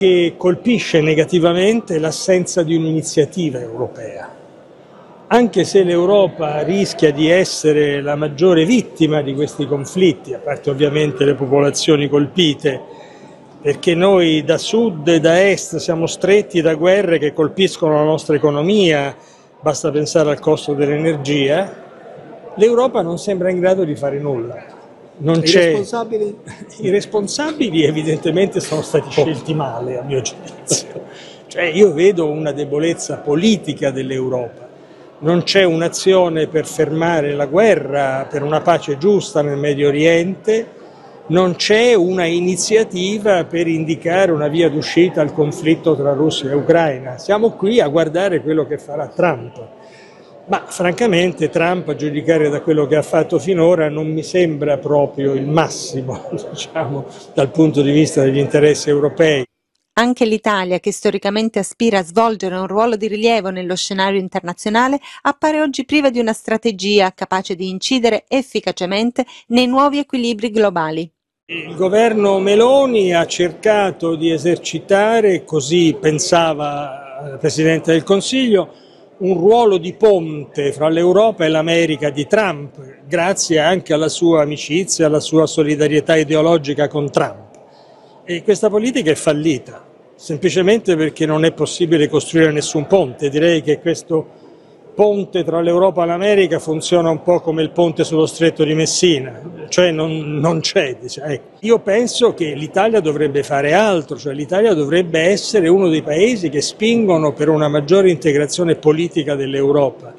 che colpisce negativamente l'assenza di un'iniziativa europea. Anche se l'Europa rischia di essere la maggiore vittima di questi conflitti, a parte ovviamente le popolazioni colpite, perché noi da sud e da est siamo stretti da guerre che colpiscono la nostra economia, basta pensare al costo dell'energia, l'Europa non sembra in grado di fare nulla. Non c'è... responsabili? I responsabili evidentemente sono stati scelti male, a mio giudizio. Cioè io vedo una debolezza politica dell'Europa. Non c'è un'azione per fermare la guerra, per una pace giusta nel Medio Oriente, non c'è una iniziativa per indicare una via d'uscita al conflitto tra Russia e Ucraina. Siamo qui a guardare quello che farà Trump. Ma francamente Trump, a giudicare da quello che ha fatto finora, non mi sembra proprio il massimo, diciamo, dal punto di vista degli interessi europei. Anche l'Italia, che storicamente aspira a svolgere un ruolo di rilievo nello scenario internazionale, appare oggi priva di una strategia capace di incidere efficacemente nei nuovi equilibri globali. Il governo Meloni ha cercato di esercitare, così pensava il Presidente del Consiglio, un ruolo di ponte fra l'Europa e l'America di Trump, grazie anche alla sua amicizia, alla sua solidarietà ideologica con Trump. E questa politica è fallita, semplicemente perché non è possibile costruire nessun ponte. Direi che questo ponte tra l'Europa e l'America funziona un po' come il ponte sullo stretto di Messina, cioè non c'è. Ecco. Io penso che l'Italia dovrebbe fare altro, cioè l'Italia dovrebbe essere uno dei paesi che spingono per una maggiore integrazione politica dell'Europa.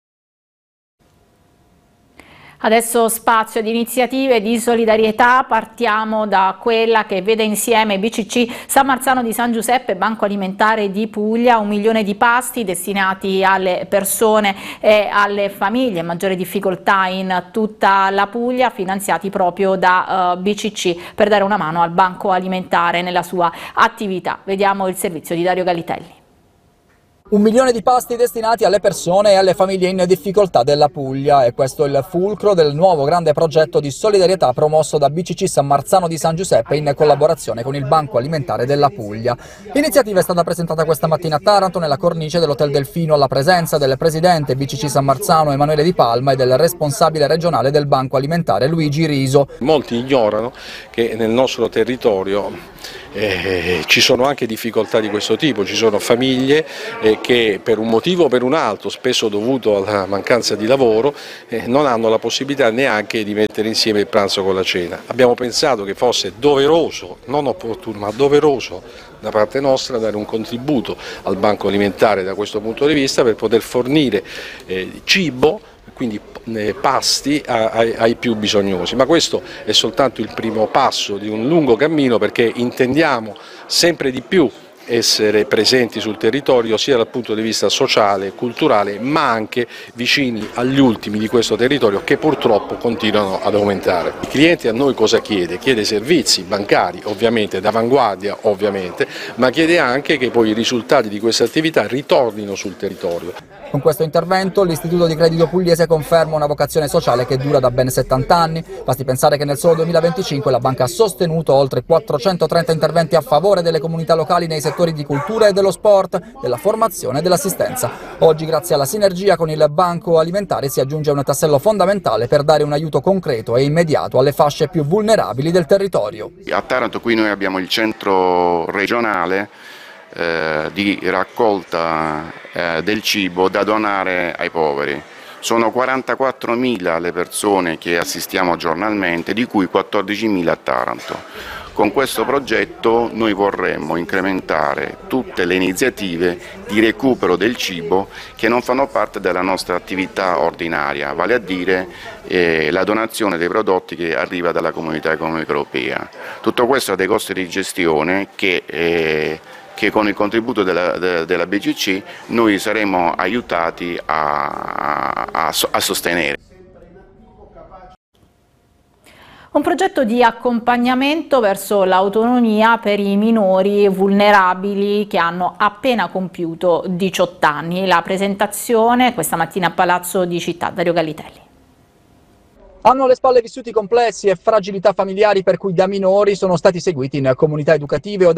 Adesso spazio ad iniziative di solidarietà, partiamo da quella che vede insieme BCC San Marzano di San Giuseppe, Banco Alimentare di Puglia, 1 milione di pasti destinati alle persone e alle famiglie in maggiore difficoltà in tutta la Puglia, finanziati proprio da BCC per dare una mano al Banco Alimentare nella sua attività. Vediamo il servizio di Dario Gallitelli. 1 milione di pasti destinati alle persone e alle famiglie in difficoltà della Puglia, e questo è il fulcro del nuovo grande progetto di solidarietà promosso da BCC San Marzano di San Giuseppe in collaborazione con il Banco Alimentare della Puglia. L'iniziativa è stata presentata questa mattina a Taranto nella cornice dell'Hotel Delfino, alla presenza del presidente BCC San Marzano Emanuele Di Palma e del responsabile regionale del Banco Alimentare Luigi Riso. Molti ignorano che nel nostro territorio ci sono anche difficoltà di questo tipo, ci sono famiglie che per un motivo o per un altro, spesso dovuto alla mancanza di lavoro, non hanno la possibilità neanche di mettere insieme il pranzo con la cena. Abbiamo pensato che fosse doveroso, non opportuno, ma doveroso da parte nostra dare un contributo al Banco Alimentare da questo punto di vista per poter fornire cibo, quindi pasti ai più bisognosi, ma questo è soltanto il primo passo di un lungo cammino, perché intendiamo sempre di più essere presenti sul territorio sia dal punto di vista sociale, culturale, ma anche vicini agli ultimi di questo territorio che purtroppo continuano ad aumentare. Il cliente a noi cosa chiede? Chiede servizi bancari, ovviamente, d'avanguardia ovviamente, ma chiede anche che poi i risultati di queste attività ritornino sul territorio. Con questo intervento l'Istituto di Credito Pugliese conferma una vocazione sociale che dura da ben 70 anni. Basti pensare che nel solo 2025 la banca ha sostenuto oltre 430 interventi a favore delle comunità locali nei settori di cultura e dello sport, della formazione e dell'assistenza. Oggi, grazie alla sinergia con il Banco Alimentare, si aggiunge un tassello fondamentale per dare un aiuto concreto e immediato alle fasce più vulnerabili del territorio. A Taranto qui noi abbiamo il centro regionale di raccolta del cibo da donare ai poveri. Sono 44.000 le persone che assistiamo giornalmente, di cui 14.000 a Taranto. Con questo progetto noi vorremmo incrementare tutte le iniziative di recupero del cibo che non fanno parte della nostra attività ordinaria, vale a dire la donazione dei prodotti che arriva dalla Comunità Economica Europea. Tutto questo ha dei costi di gestione che con il contributo della BCC noi saremo aiutati a sostenere. Un progetto di accompagnamento verso l'autonomia per i minori vulnerabili che hanno appena compiuto 18 anni. La presentazione questa mattina a Palazzo di Città. Dario Gallitelli. Hanno alle spalle vissuti complessi e fragilità familiari per cui da minori sono stati seguiti in comunità educative o